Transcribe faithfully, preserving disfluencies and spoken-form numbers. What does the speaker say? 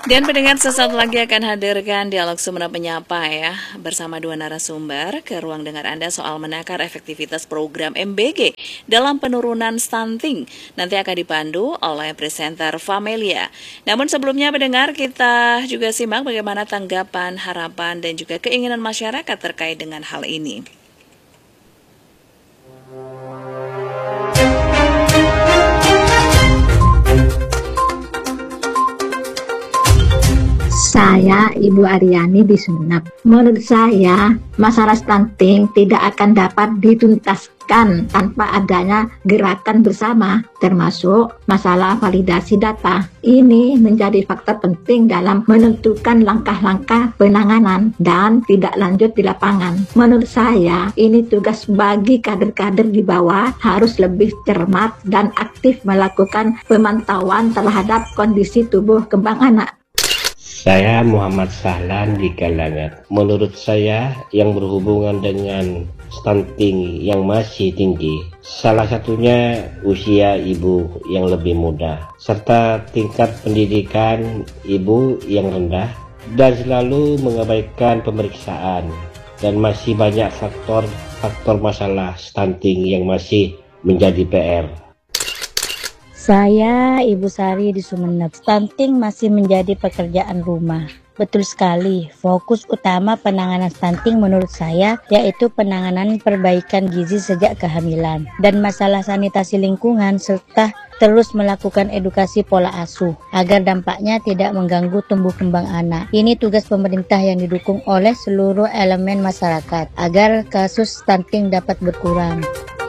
Dan pendengar sesaat lagi akan hadirkan dialog Sumeneb Menyapa ya bersama dua narasumber ke ruang dengar Anda soal menakar efektivitas program M B G dalam penurunan stunting. Nanti akan dipandu oleh presenter Famelia. Namun sebelumnya pendengar, kita juga simak bagaimana tanggapan, harapan dan juga keinginan masyarakat terkait dengan hal ini. Saya Ibu Aryani di Sumeneb. Menurut saya, masalah stunting tidak akan dapat dituntaskan tanpa adanya gerakan bersama, termasuk masalah validasi data. Ini menjadi faktor penting dalam menentukan langkah-langkah penanganan dan tidak lanjut di lapangan. Menurut saya, ini tugas bagi kader-kader di bawah harus lebih cermat dan aktif melakukan pemantauan terhadap kondisi tubuh kembang anak. Saya Muhammad Sahlan di Kalangan. Menurut saya yang berhubungan dengan stunting yang masih tinggi, salah satunya usia ibu yang lebih muda, serta tingkat pendidikan ibu yang rendah, dan selalu mengabaikan pemeriksaan, dan masih banyak faktor-faktor masalah stunting yang masih menjadi P R. Saya Ibu Sari di Sumeneb. Stunting masih menjadi pekerjaan rumah. Betul sekali, fokus utama penanganan stunting menurut saya yaitu penanganan perbaikan gizi sejak kehamilan dan masalah sanitasi lingkungan serta terus melakukan edukasi pola asuh agar dampaknya tidak mengganggu tumbuh kembang anak. Ini tugas pemerintah yang didukung oleh seluruh elemen masyarakat agar kasus stunting dapat berkurang.